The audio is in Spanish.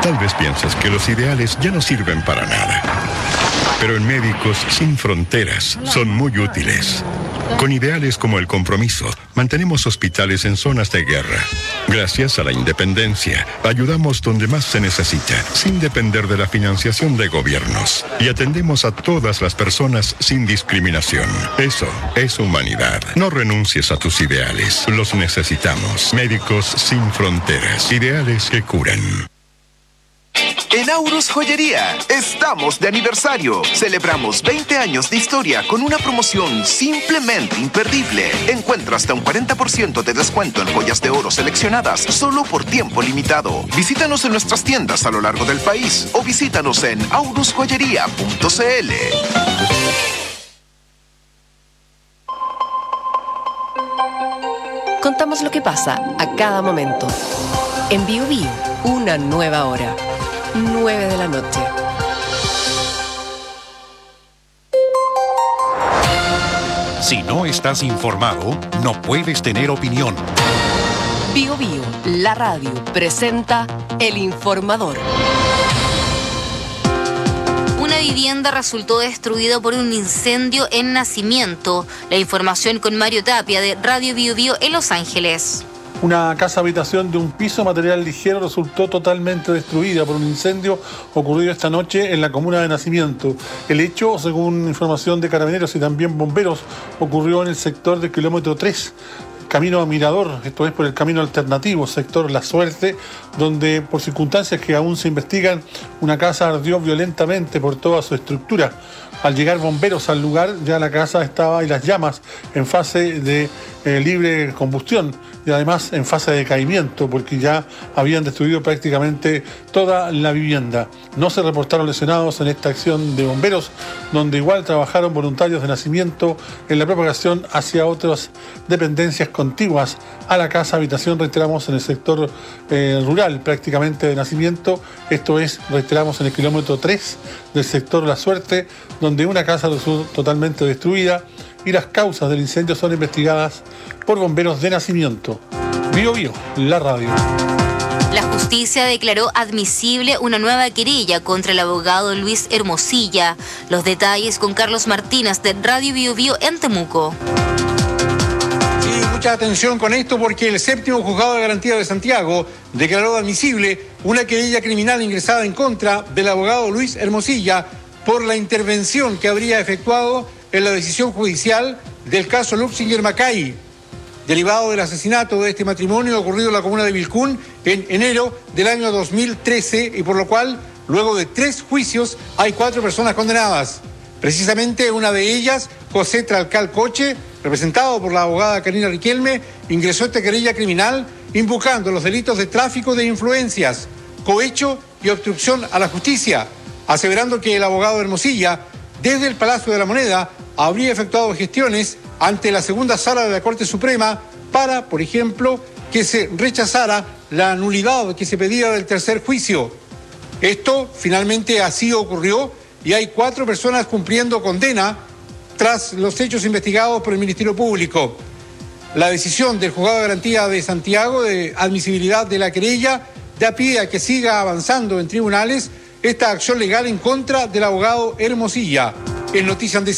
Tal vez pienses que los ideales ya no sirven para nada. Pero en Médicos Sin Fronteras son muy útiles. Con ideales como el compromiso, mantenemos hospitales en zonas de guerra. Gracias a la independencia, ayudamos donde más se necesita, sin depender de la financiación de gobiernos. Y atendemos a todas las personas sin discriminación. Eso es humanidad. No renuncies a tus ideales. Los necesitamos. Médicos Sin Fronteras. Ideales que curan. En Aurus Joyería estamos de aniversario. Celebramos 20 años de historia con una promoción simplemente imperdible. Encuentra hasta un 40% de descuento en joyas de oro seleccionadas solo por tiempo limitado. Visítanos en nuestras tiendas a lo largo del país o visítanos en aurusjoyería.cl. Contamos lo que pasa a cada momento. En Bio Bio, una nueva hora. 9 de la noche. Si no estás informado, no puedes tener opinión. Bio Bio, la radio, presenta El Informador. Una vivienda resultó destruida por un incendio en Nacimiento. La información con Mario Tapia de Radio Bio Bio en Los Ángeles. Una casa habitación de un piso material ligero resultó totalmente destruida por un incendio ocurrido esta noche en la comuna de Nacimiento. El hecho, según información de carabineros y también bomberos, ocurrió en el sector del kilómetro 3, camino a Mirador, esto es por el camino alternativo, sector La Suerte, donde por circunstancias que aún se investigan, una casa ardió violentamente por toda su estructura. Al llegar bomberos al lugar, ya la casa estaba y las llamas en fase de libre combustión y además en fase de decaimiento, porque ya habían destruido prácticamente toda la vivienda. No se reportaron lesionados en esta acción de bomberos, donde igual trabajaron voluntarios de Nacimiento en la propagación hacia otras dependencias contiguas a la casa habitación, reiteramos, en el sector rural prácticamente de Nacimiento. Esto es, reiteramos, en el kilómetro 3 del sector La Suerte, donde una casa resultó totalmente destruida y las causas del incendio son investigadas por bomberos de Nacimiento. Bio Bio, la radio. La justicia declaró admisible una nueva querella contra el abogado Luis Hermosilla. Los detalles con Carlos Martínez de Radio Bio Bio en Temuco. Sí, mucha atención con esto porque el séptimo juzgado de garantía de Santiago declaró admisible una querella criminal ingresada en contra del abogado Luis Hermosilla por la intervención que habría efectuado en la decisión judicial del caso Luxinger-Macay, derivado del asesinato de este matrimonio ocurrido en la comuna de Vilcún en enero del año 2013 y por lo cual, luego de 3 juicios, hay 4 personas condenadas. Precisamente una de ellas, José Tralcal Coche, representado por la abogada Karina Riquelme, ingresó esta querella criminal invocando los delitos de tráfico de influencias, cohecho y obstrucción a la justicia, aseverando que el abogado Hermosilla, desde el Palacio de la Moneda, habría efectuado gestiones ante la segunda sala de la Corte Suprema para, por ejemplo, que se rechazara la nulidad que se pedía del tercer juicio. Esto finalmente así ocurrió y hay 4 personas cumpliendo condena tras los hechos investigados por el Ministerio Público. La decisión del Juzgado de Garantía de Santiago de admisibilidad de la querella da pie a que siga avanzando en tribunales esta acción legal en contra del abogado Hermosilla. En Noticias